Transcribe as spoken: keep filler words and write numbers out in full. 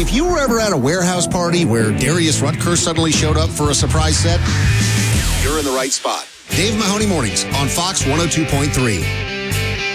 If you were ever at a warehouse party where Darius Rutgers suddenly showed up for a surprise set, you're in the right spot. Dave Mahoney Mornings on Fox one oh two point three.